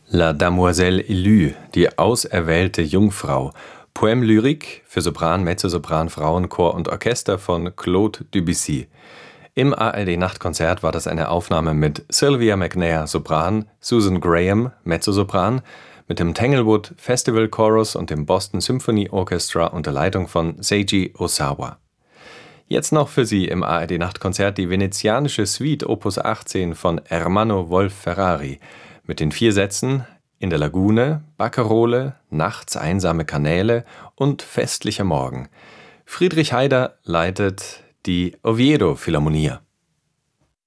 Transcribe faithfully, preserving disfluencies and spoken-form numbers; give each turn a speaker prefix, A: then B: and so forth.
A: La Demoiselle élue, die auserwählte Jungfrau. Poème lyrique für Sopran, Mezzosopran, Frauenchor und Orchester von Claude Debussy. Im A R D-Nachtkonzert war das eine Aufnahme mit Sylvia McNair, Sopran, Susan Graham, Mezzosopran, mit dem Tanglewood Festival Chorus und dem Boston Symphony Orchestra unter Leitung von Seiji Osawa. Jetzt noch für Sie im A R D-Nachtkonzert die venezianische Suite Opus achtzehn von Ermanno Wolf-Ferrari mit den vier Sätzen In der Lagune, Barkarole, Nachts einsame Kanäle und Festlicher Morgen. Friedrich Haider leitet die Oviedo Philharmonia.